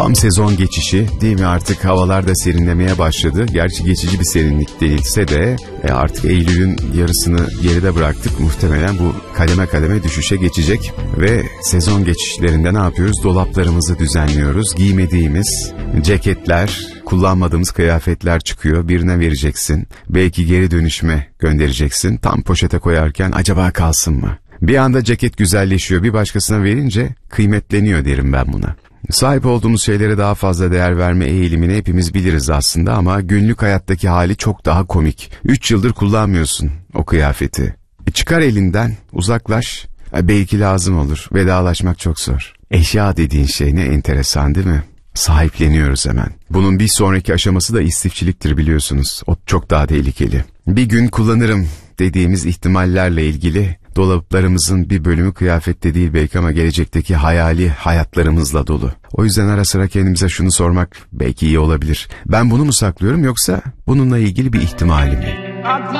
Tam sezon geçişi değil mi, artık havalar da serinlemeye başladı. Gerçi geçici bir serinlik değilse de artık Eylül'ün yarısını geride bıraktık. Muhtemelen bu kademe kademe düşüşe geçecek ve sezon geçişlerinde ne yapıyoruz? Dolaplarımızı düzenliyoruz. Giymediğimiz ceketler, kullanmadığımız kıyafetler çıkıyor. Birine vereceksin. Belki geri dönüşüme göndereceksin. Tam poşete koyarken acaba kalsın mı? Bir anda ceket güzelleşiyor. Bir başkasına verince kıymetleniyor derim ben buna. Sahip olduğumuz şeylere daha fazla değer verme eğilimini hepimiz biliriz aslında ama günlük hayattaki hali çok daha komik. 3 yıldır kullanmıyorsun o kıyafeti. Çıkar elinden, uzaklaş. Belki lazım olur. Vedalaşmak çok zor. Eşya dediğin şey ne enteresan değil mi? Sahipleniyoruz hemen. Bunun bir sonraki aşaması da istifçiliktir biliyorsunuz. O çok daha tehlikeli. Bir gün kullanırım dediğimiz ihtimallerle ilgili dolaplarımızın bir bölümü kıyafette değil belki ama gelecekteki hayali hayatlarımızla dolu. O yüzden ara sıra kendimize şunu sormak belki iyi olabilir. Ben bunu mu saklıyorum yoksa bununla ilgili bir ihtimalim mi?